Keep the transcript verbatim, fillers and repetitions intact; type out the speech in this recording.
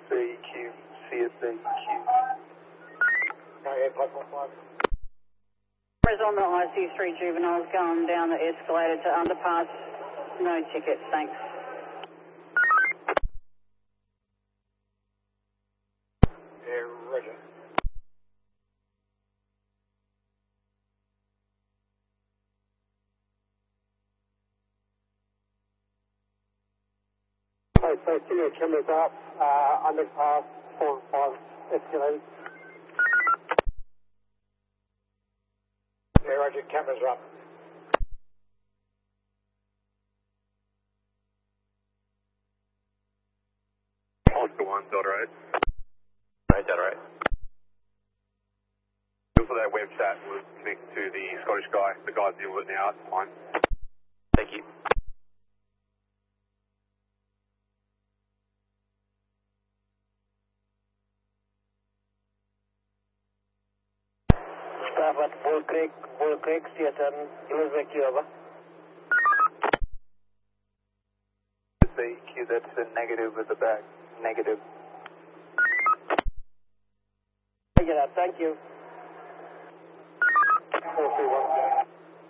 B Q, C S B Q. Okay, plus one five. On the I C three juveniles going down the escalator to underpass. No tickets, thanks. Yeah, roger. Okay, so senior cameras up, uh, underpass, four and five escalators. Yeah, roger, cameras are up. Oscar one, Delta eight. Right, Delta eight. Also that web chat was connected to the Scottish guy. The guy's dealing with it now, it's fine. Thank you. Staff at Bull Creek, Bull Creek, Seattle, Elizabeth Q, over. B Q, that's a negative at the back. Negative. Take it out, thank you. four three one.